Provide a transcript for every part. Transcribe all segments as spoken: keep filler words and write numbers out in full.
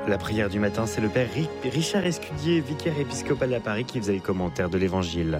La prière du matin, c'est le père Richard Escudier, vicaire épiscopal à Paris, qui faisait le commentaire de l'Évangile.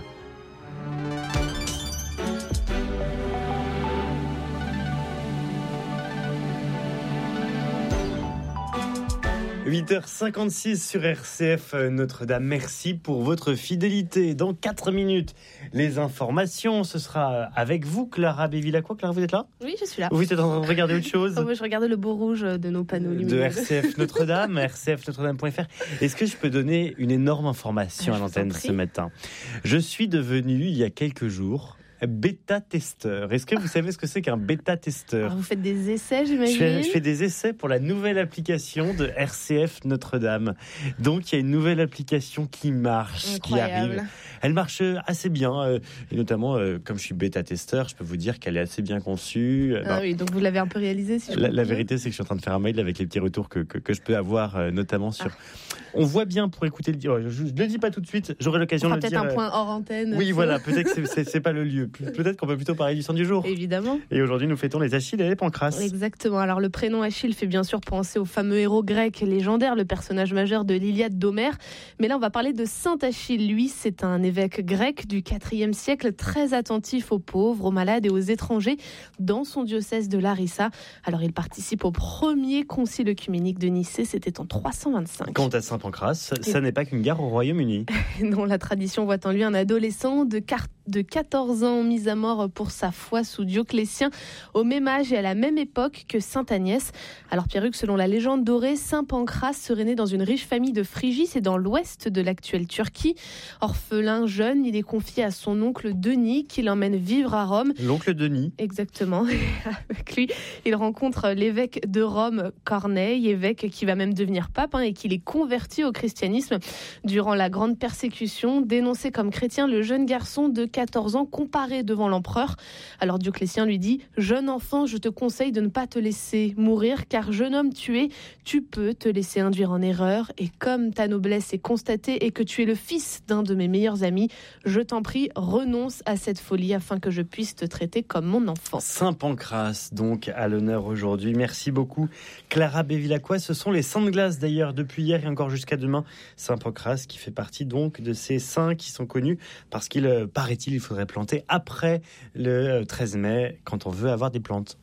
huit heures cinquante-six sur R C F Notre-Dame. Merci pour votre fidélité. Dans quatre minutes, les informations, ce sera avec vous, Clara Bévilacqua. Clara, vous êtes là ? Oui, je suis là. Vous êtes en train de regarder autre chose ? Oh, je regardais le beau rouge de nos panneaux lumineux. De R C F Notre-Dame, r c f notre dame point f r. Est-ce que je peux donner une énorme information ah, à l'antenne ce matin ? Je suis devenu, il y a quelques jours, bêta-testeur. Est-ce que vous savez ce que c'est qu'un bêta-testeur ? Alors vous faites des essais, j'imagine ? je fais, je fais des essais pour la nouvelle application de R C F Notre-Dame. Donc, il y a une nouvelle application qui marche, Incroyable. qui arrive. Elle marche assez bien. Euh, et notamment, euh, comme je suis bêta-testeur, je peux vous dire qu'elle est assez bien conçue. Ah non, oui, donc vous l'avez un peu réalisé, si je La, la vérité, c'est que je suis en train de faire un mail avec les petits retours que, que, que je peux avoir, euh, notamment sur... Ah. On voit bien pour écouter le... Je ne le dis pas tout de suite, j'aurai l'occasion de le dire. peut-être un point hors antenne. Oui, voilà, peut-être que c'est, c'est, c'est pas le lieu. Peut-être qu'on peut plutôt parler du sang du jour. Évidemment. Et aujourd'hui, nous fêtons les Achilles et les Pancrace. Exactement. Alors, le prénom Achille fait bien sûr penser au fameux héros grec légendaire, le personnage majeur de l'Iliade d'Homère. Mais là, on va parler de Saint Achille. Lui, c'est un évêque grec du quatrième siècle, très attentif aux pauvres, aux malades et aux étrangers dans son diocèse de Larissa. Alors, il participe au premier concile œcuménique de Nicée, c'était en trois cent vingt-cinq. Quant à Saint Pancrace, et... ça n'est pas qu'une gare au Royaume-Uni. Non, la tradition voit en lui un adolescent de, car... de quatorze ans mis à mort pour sa foi sous Dioclétien, au même âge et à la même époque que Sainte Agnès. Alors Pierruc, selon la légende dorée, Saint Pancrace serait né dans une riche famille de Phrygie, c'est dans l'ouest de l'actuelle Turquie. Orphelin jeune, il est confié à son oncle Denis, qui l'emmène vivre à Rome. L'oncle Denis. Exactement. Avec lui, il rencontre l'évêque de Rome, Corneille, évêque qui va même devenir pape, hein, et qui est converti au christianisme. Durant la grande persécution, dénoncé comme chrétien, le jeune garçon de quatorze ans comparé devant l'empereur. Alors Dioclétien lui dit « Jeune enfant, je te conseille de ne pas te laisser mourir, car jeune homme tué, tu peux te laisser induire en erreur. Et comme ta noblesse est constatée et que tu es le fils d'un de mes meilleurs amis, je t'en prie, renonce à cette folie afin que je puisse te traiter comme mon enfant. » Saint Pancrace, donc, à l'honneur aujourd'hui. Merci beaucoup, Clara Bévilacqua. Ce sont les saints de glace, d'ailleurs, depuis hier et encore jusqu'à demain. Saint Pancrace qui fait partie, donc, de ces saints qui sont connus parce qu'il, euh, paraît-il, il faudrait planter après le treize mai, quand on veut avoir des plantes.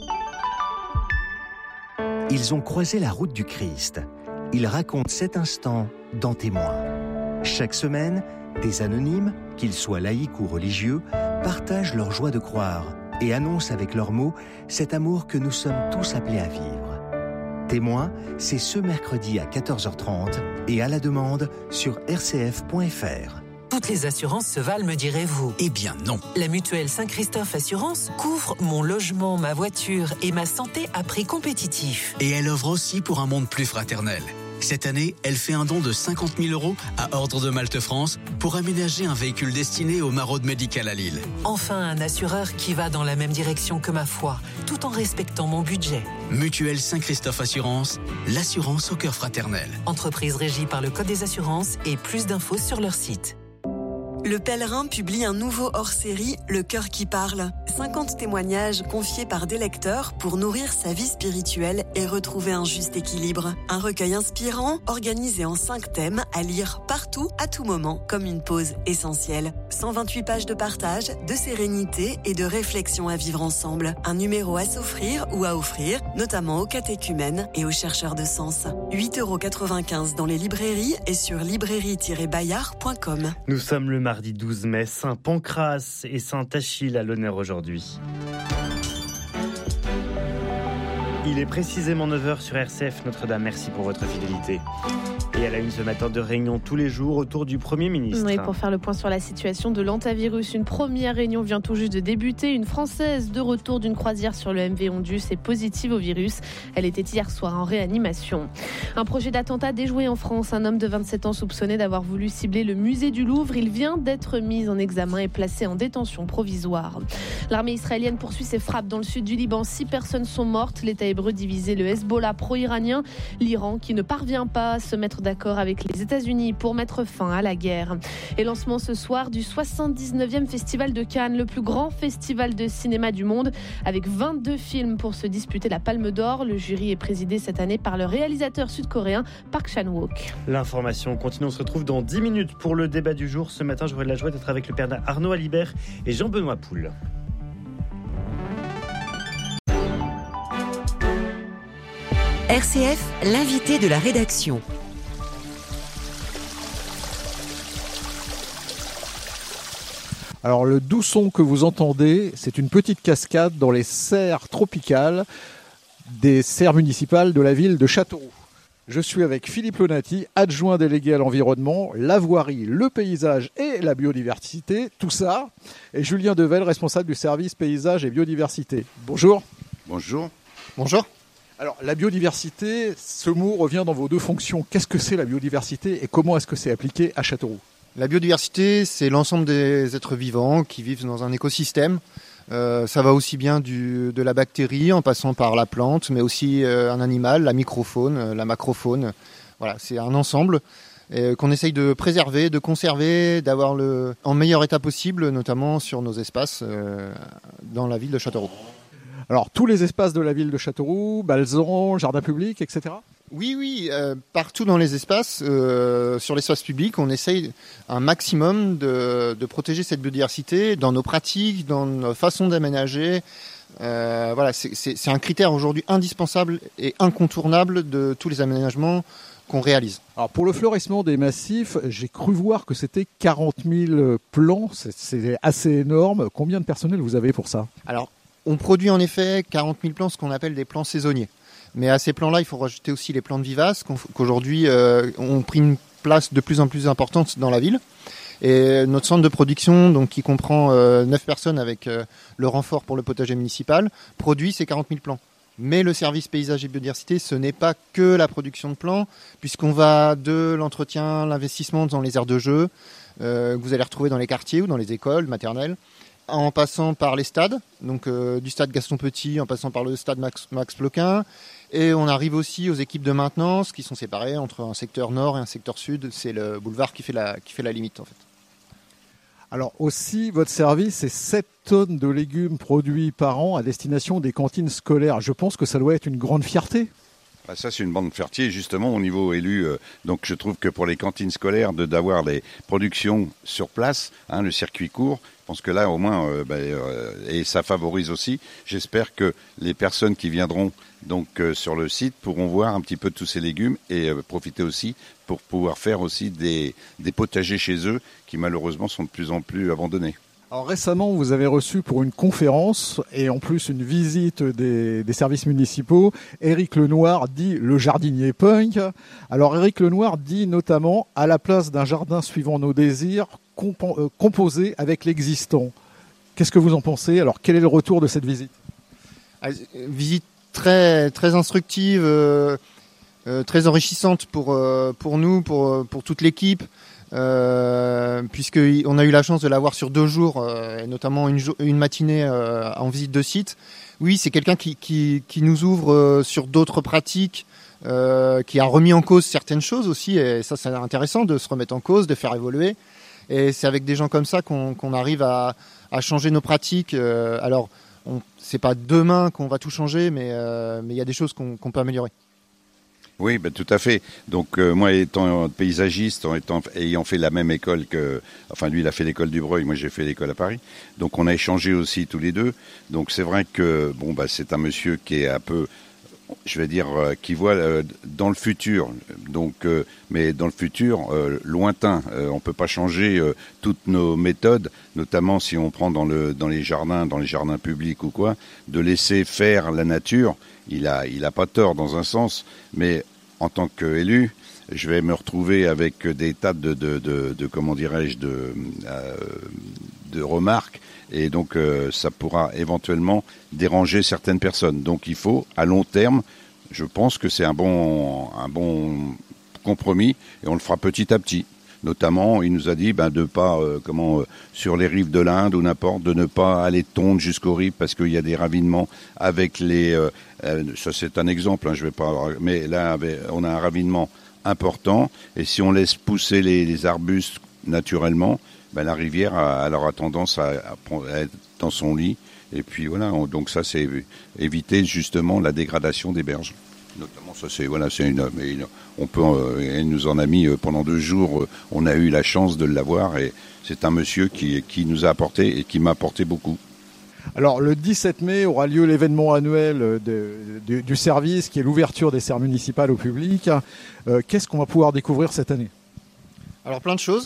Ils ont croisé la route du Christ. Ils racontent cet instant dans Témoins. Chaque semaine, des anonymes, qu'ils soient laïcs ou religieux, partagent leur joie de croire et annoncent avec leurs mots cet amour que nous sommes tous appelés à vivre. Témoins, c'est ce mercredi à quatorze heures trente et à la demande sur r c f point f r. Toutes les assurances se valent, me direz-vous. Eh bien non. La mutuelle Saint-Christophe Assurance couvre mon logement, ma voiture et ma santé à prix compétitif. Et elle œuvre aussi pour un monde plus fraternel. Cette année, elle fait un don de cinquante mille euros à Ordre de Malte France pour aménager un véhicule destiné aux maraudes médicales à Lille. Enfin, un assureur qui va dans la même direction que ma foi, tout en respectant mon budget. Mutuelle Saint-Christophe Assurance, l'assurance au cœur fraternel. Entreprise régie par le Code des assurances et plus d'infos sur leur site. Le Pèlerin publie un nouveau hors-série, Le Cœur qui parle. cinquante témoignages confiés par des lecteurs pour nourrir sa vie spirituelle et retrouver un juste équilibre. Un recueil inspirant, organisé en cinq thèmes, à lire partout, à tout moment, comme une pause essentielle. cent vingt-huit pages de partage, de sérénité et de réflexion à vivre ensemble. Un numéro à s'offrir ou à offrir, notamment aux catéchumènes et aux chercheurs de sens. huit euros quatre-vingt-quinze dans les librairies et sur librairie tiret bayard point com. Nous sommes le mardi douze mai, Saint Pancrace et Saint Achille à l'honneur aujourd'hui. Il est précisément neuf heures sur R C F Notre-Dame. Merci pour votre fidélité. Et à la une ce matin de réunion tous les jours autour du Premier ministre. Oui, pour faire le point sur la situation de l'hantavirus. Une première réunion vient tout juste de débuter. Une Française de retour d'une croisière sur le M V Ondus est positive au virus. Elle était hier soir en réanimation. Un projet d'attentat déjoué en France. Un homme de vingt-sept ans soupçonné d'avoir voulu cibler le musée du Louvre. Il vient d'être mis en examen et placé en détention provisoire. L'armée israélienne poursuit ses frappes dans le sud du Liban. Six personnes sont mortes. L'État hébreu Hébreux divisé, le Hezbollah pro-iranien, l'Iran qui ne parvient pas à se mettre d'accord avec les États-Unis pour mettre fin à la guerre. Et lancement ce soir du soixante-dix-neuvième Festival de Cannes, le plus grand festival de cinéma du monde, avec vingt-deux films pour se disputer la Palme d'Or. Le jury est présidé cette année par le réalisateur sud-coréen Park Chan-wook. L'information continue, on se retrouve dans dix minutes pour le débat du jour. Ce matin, j'aurai la joie d'être avec le père Arnaud Alibert et Jean-Benoît Poul. R C F, l'invité de la rédaction. Alors le doux son que vous entendez, c'est une petite cascade dans les serres tropicales des serres municipales de la ville de Châteauroux. Je suis avec Philippe Lonati, adjoint délégué à l'environnement, la voirie, le paysage et la biodiversité, tout ça. Et Julien Devel, responsable du service paysage et biodiversité. Bonjour. Bonjour. Bonjour. Alors la biodiversité, ce mot revient dans vos deux fonctions. Qu'est-ce que c'est la biodiversité et comment est-ce que c'est appliqué à Châteauroux ? La biodiversité, c'est l'ensemble des êtres vivants qui vivent dans un écosystème. Euh, ça va aussi bien du, de la bactérie en passant par la plante, mais aussi euh, un animal, la microfaune, euh, la macrofaune. Voilà, c'est un ensemble euh, qu'on essaye de préserver, de conserver, d'avoir le, en meilleur état possible, notamment sur nos espaces euh, dans la ville de Châteauroux. Alors, tous les espaces de la ville de Châteauroux, Balzan, jardin public, et cetera. Oui, oui, euh, partout dans les espaces, euh, sur l'espace public, on essaye un maximum de, de protéger cette biodiversité dans nos pratiques, dans nos façons d'aménager. Euh, voilà, c'est, c'est, c'est un critère aujourd'hui indispensable et incontournable de tous les aménagements qu'on réalise. Alors pour le fleurissement des massifs, j'ai cru voir que c'était quarante mille plants, c'est, c'est assez énorme. Combien de personnel vous avez pour ça ? Alors, on produit en effet quarante mille plants, ce qu'on appelle des plants saisonniers. Mais à ces plants-là, il faut rajouter aussi les plantes vivaces, qu'aujourd'hui euh, ont pris une place de plus en plus importante dans la ville. Et notre centre de production, donc qui comprend euh, neuf personnes avec euh, le renfort pour le potager municipal, produit ces quarante mille plants. Mais le service paysage et biodiversité, ce n'est pas que la production de plants, puisqu'on va de l'entretien, l'investissement dans les aires de jeu, euh, que vous allez retrouver dans les quartiers ou dans les écoles maternelles, en passant par les stades, donc euh, du stade Gaston Petit, en passant par le stade Max, Max Ploquin. Et on arrive aussi aux équipes de maintenance qui sont séparées entre un secteur nord et un secteur sud. C'est le boulevard qui fait la, qui fait la limite en fait. Alors aussi, votre service, c'est sept tonnes de légumes produits par an à destination des cantines scolaires. Je pense que ça doit être une grande fierté. Ah, ça, c'est une bande fierté, justement, au niveau élu. Euh, donc, je trouve que pour les cantines scolaires, de, d'avoir les productions sur place, hein, le circuit court, je pense que là, au moins, euh, bah, euh, et ça favorise aussi. J'espère que les personnes qui viendront donc euh, sur le site pourront voir un petit peu de tous ces légumes et euh, profiter aussi pour pouvoir faire aussi des, des potagers chez eux qui, malheureusement, sont de plus en plus abandonnés. Alors récemment, vous avez reçu pour une conférence et en plus une visite des, des services municipaux, Éric Lenoir, dit le jardinier punk. Alors Éric Lenoir dit notamment à la place d'un jardin suivant nos désirs, compo- euh, composé avec l'existant. Qu'est-ce que vous en pensez ? Alors quel est le retour de cette visite ? Visite très, très instructive, euh, euh, très enrichissante pour, euh, pour nous, pour, pour toute l'équipe. Euh, puisqu'on a eu la chance de l'avoir sur deux jours, euh, et notamment une, jo- une matinée euh, en visite de site. Oui, c'est quelqu'un qui, qui, qui nous ouvre euh, sur d'autres pratiques, euh, qui a remis en cause certaines choses aussi, et ça c'est intéressant de se remettre en cause, de faire évoluer. Et c'est avec des gens comme ça qu'on, qu'on arrive à, à changer nos pratiques. Euh, alors, on, c'est pas demain qu'on va tout changer, mais euh, mais il y a des choses qu'on, qu'on peut améliorer. Oui, ben, tout à fait. Donc euh, moi, étant paysagiste, en étant, ayant fait la même école que... Enfin, lui, il a fait l'école du Breuil, moi j'ai fait l'école à Paris. Donc on a échangé aussi tous les deux. Donc c'est vrai que bon, bah, c'est un monsieur qui est un peu... je vais dire, euh, qui voit euh, dans le futur, donc, euh, mais dans le futur euh, lointain. Euh, on ne peut pas changer euh, toutes nos méthodes, notamment si on prend dans, le, dans les jardins, dans les jardins publics ou quoi, de laisser faire la nature. Il a, il a pas tort dans un sens, mais en tant qu'élu, je vais me retrouver avec des tas de, de, de, de comment dirais-je, de, euh, de remarques. Et donc, euh, ça pourra éventuellement déranger certaines personnes. Donc, il faut, à long terme, je pense que c'est un bon, un bon compromis et on le fera petit à petit. Notamment, il nous a dit ben, de pas, euh, comment, euh, sur les rives de l'Inde ou n'importe, de ne pas aller tondre jusqu'aux rives parce qu'il y a des ravinements avec les... Euh, euh, ça c'est un exemple, hein, je vais pas... Mais là, avec, on a un ravinement important et si on laisse pousser les, les arbustes naturellement, ben, la rivière a, alors a tendance à, à, à être dans son lit. Et puis voilà, on, donc ça c'est éviter justement la dégradation des berges. Notamment ça c'est voilà c'est une, une on peut euh, elle nous en a mis euh, pendant deux jours euh, on a eu la chance de l'avoir et c'est un monsieur qui qui nous a apporté et qui m'a apporté beaucoup. Alors le dix-sept mai aura lieu l'événement annuel de, de, du service qui est l'ouverture des serres municipales au public. Euh, qu'est-ce qu'on va pouvoir découvrir cette année ? Alors plein de choses.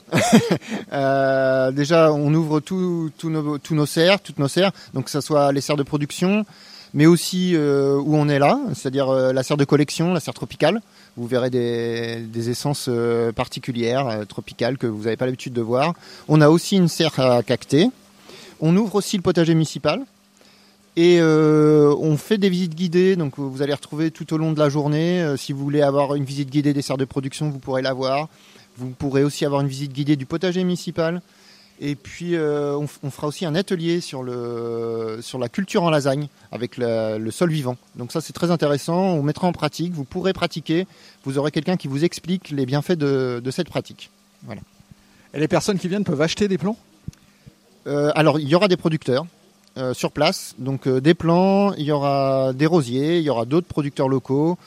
euh, déjà on ouvre tous tout nos, tous nos serres, toutes nos serres, donc que ce soit les serres de production, mais aussi euh, où on est là, c'est-à-dire euh, la serre de collection, la serre tropicale. Vous verrez des, des essences euh, particulières, euh, tropicales, que vous n'avez pas l'habitude de voir. On a aussi une serre à cactés. On ouvre aussi le potager municipal. Et euh, on fait des visites guidées, donc vous allez retrouver tout au long de la journée. Euh, si vous voulez avoir une visite guidée des serres de production, vous pourrez l'avoir. Vous pourrez aussi avoir une visite guidée du potager municipal. Et puis, euh, on, on fera aussi un atelier sur, le, sur la culture en lasagne avec la, le sol vivant. Donc ça, c'est très intéressant. On mettra en pratique. Vous pourrez pratiquer. Vous aurez quelqu'un qui vous explique les bienfaits de, de cette pratique. Voilà. Et les personnes qui viennent peuvent acheter des plants ? euh, Alors, il y aura des producteurs euh, sur place. Donc, euh, des plants, il y aura des rosiers, il y aura d'autres producteurs locaux.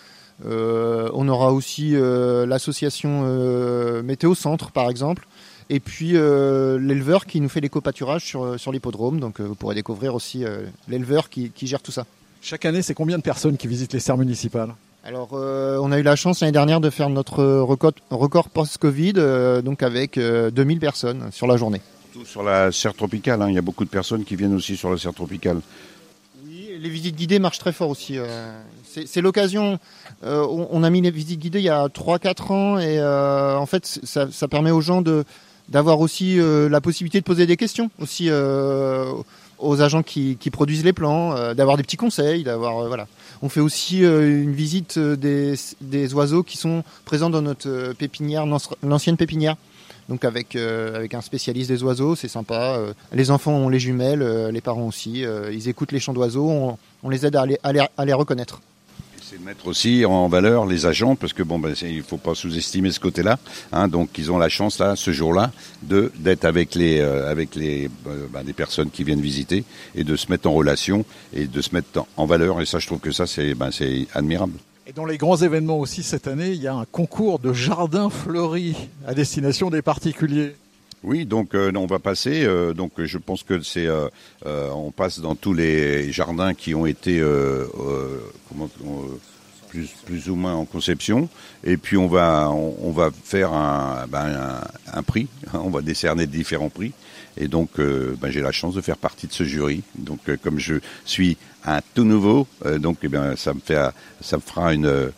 Euh, on aura aussi euh, l'association euh, Météo Centre, par exemple. Et puis euh, l'éleveur qui nous fait l'éco-pâturage sur, sur l'hippodrome. Donc euh, vous pourrez découvrir aussi euh, l'éleveur qui, qui gère tout ça. Chaque année, c'est combien de personnes qui visitent les serres municipales ? Alors euh, on a eu la chance l'année dernière de faire notre record, record post-Covid, euh, donc avec euh, deux mille personnes sur la journée. Surtout sur la serre tropicale, hein. Il y a beaucoup de personnes qui viennent aussi sur la serre tropicale. Oui, les visites guidées marchent très fort aussi. Euh, c'est, c'est l'occasion, euh, on, on a mis les visites guidées il y a trois quatre ans et euh, en fait ça, ça permet aux gens de... d'avoir aussi euh, la possibilité de poser des questions aussi euh, aux agents qui, qui produisent les plants, euh, d'avoir des petits conseils, d'avoir euh, voilà. On fait aussi euh, une visite des, des oiseaux qui sont présents dans notre pépinière, l'ancienne pépinière. Donc avec euh, avec un spécialiste des oiseaux, c'est sympa. Euh, les enfants ont les jumelles, euh, les parents aussi. Euh, ils écoutent les chants d'oiseaux, on, on les aide à les, à les, à les reconnaître. C'est de mettre aussi en valeur les agents, parce que bon, ben, c'est, il faut pas sous-estimer ce côté-là. Hein, donc, ils ont la chance là, ce jour-là, de d'être avec les euh, avec les euh, ben, des personnes qui viennent visiter et de se mettre en relation et de se mettre en valeur. Et ça, je trouve que ça, c'est ben, c'est admirable. Et dans les grands événements aussi cette année, il y a un concours de jardins fleuris à destination des particuliers. Oui, donc euh, on va passer. Euh, donc je pense que c'est, euh, euh, on passe dans tous les jardins qui ont été euh, euh, comment, euh, plus plus ou moins en conception. Et puis on va on, on va faire un, ben, un un prix. On va décerner différents prix. Et donc euh, ben, j'ai la chance de faire partie de ce jury. Donc euh, comme je suis un tout nouveau, euh, donc eh bien ça me fait ça me fera une euh,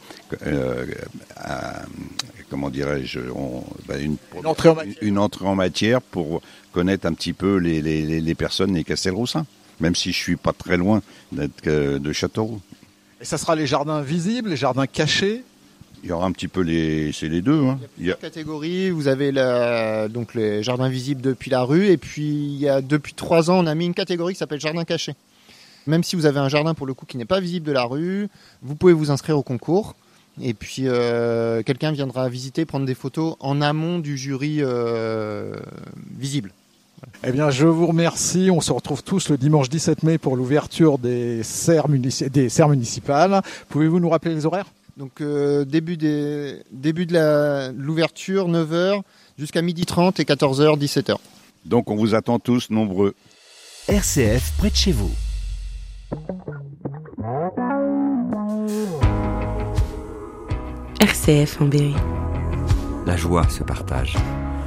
un, comment dirais-je, on, ben une, une, entrée en matière. une entrée en matière pour connaître un petit peu les, les, les personnes des Castelroussins, même si je suis pas très loin d'être de Châteauroux. Et ça sera les jardins visibles, les jardins cachés. Il y aura un petit peu les, c'est les deux. Hein. Il y a plusieurs catégories. Vous avez la, donc les jardins visibles depuis la rue, et puis il y a depuis trois ans, on a mis une catégorie qui s'appelle jardin caché. Même si vous avez un jardin pour le coup qui n'est pas visible de la rue, vous pouvez vous inscrire au concours. Et puis euh, quelqu'un viendra visiter, prendre des photos en amont du jury euh, visible. Eh bien, je vous remercie. On se retrouve tous le dimanche dix-sept mai pour l'ouverture des serres, munici- des serres municipales. Pouvez-vous nous rappeler les horaires ? Donc euh, début, des, début de la, l'ouverture, neuf heures, jusqu'à midi trente et quatorze heures, dix-sept heures. Donc on vous attend tous nombreux. R C F près de chez vous. R C F en Berry. La joie se partage.